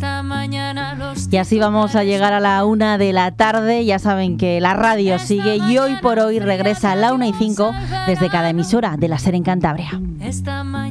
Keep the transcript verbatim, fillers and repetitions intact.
esta mañana los Y así vamos a llegar a la una de la tarde. Ya saben que la radio sigue y hoy por hoy regresa a la una y cinco desde cada emisora de la SER en Cantabria. esta mañana